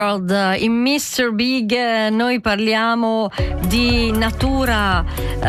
In Mr. Big noi parliamo di natura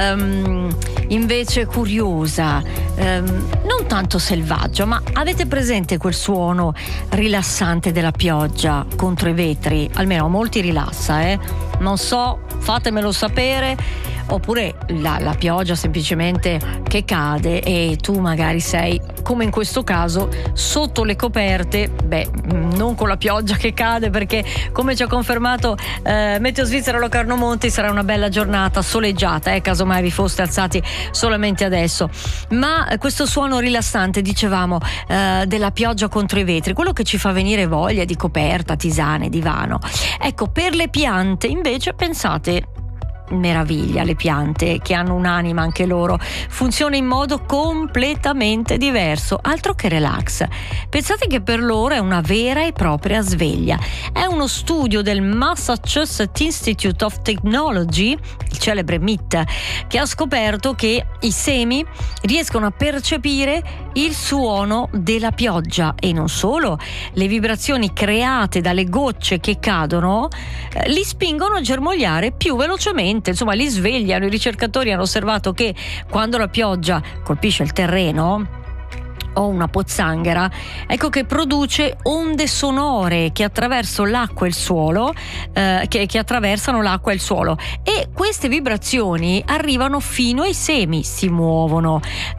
invece curiosa, non tanto selvaggia, ma avete presente quel suono rilassante della pioggia contro i vetri? Almeno a molti rilassa, non so, fatemelo sapere. Oppure la pioggia semplicemente che cade e tu magari sei, come in questo caso, sotto le coperte, non con la pioggia che cade, perché come ci ha confermato Meteo Svizzera Locarno Monti sarà una bella giornata soleggiata, casomai vi foste alzati solamente adesso. Ma questo suono rilassante, dicevamo, della pioggia contro i vetri, quello che ci fa venire voglia di coperta, tisane, divano. Ecco, per le piante invece pensate, meraviglia, le piante che hanno un'anima anche loro, funziona in modo completamente diverso, altro che relax. Pensate che per loro è una vera e propria sveglia. È uno studio del Massachusetts Institute of Technology, il celebre MIT, che ha scoperto che i semi riescono a percepire il suono della pioggia e non solo, le vibrazioni create dalle gocce che cadono li spingono a germogliare più velocemente. Insomma, li svegliano. I ricercatori hanno osservato che quando la pioggia colpisce il terreno o una pozzanghera, ecco che produce onde sonore che attraverso l'acqua e il suolo, che attraversano l'acqua e il suolo, e queste vibrazioni arrivano fino ai semi, si muovono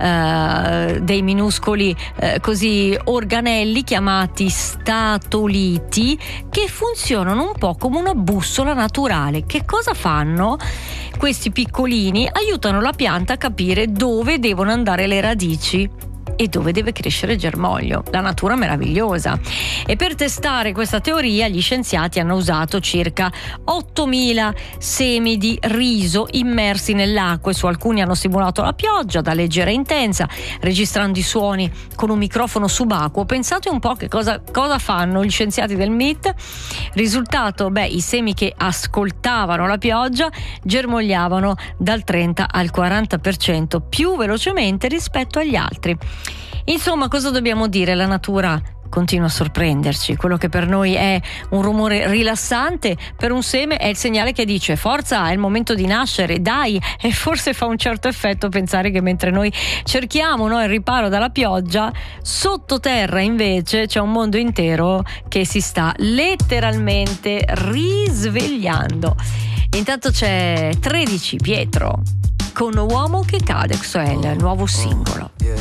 dei minuscoli così organelli chiamati statoliti, che funzionano un po' come una bussola naturale. Che cosa fanno? Questi piccolini aiutano la pianta a capire dove devono andare le radici e dove deve crescere il germoglio. La natura meravigliosa. E per testare questa teoria gli scienziati hanno usato circa 8.000 semi di riso immersi nell'acqua e su alcuni hanno simulato la pioggia da leggera e intensa, registrando i suoni con un microfono subacqueo. Pensate un po' che cosa fanno gli scienziati del MIT. Risultato, i semi che ascoltavano la pioggia germogliavano dal 30 al 40% più velocemente rispetto agli altri. Insomma, cosa dobbiamo dire? La natura continua a sorprenderci. Quello che per noi è un rumore rilassante, per un seme è il segnale che dice: forza, è il momento di nascere, dai. E forse fa un certo effetto pensare che mentre noi cerchiamo il riparo dalla pioggia, sottoterra invece c'è un mondo intero che si sta letteralmente risvegliando. Intanto c'è 13 Pietro con Uomo che cade, questo è il nuovo singolo.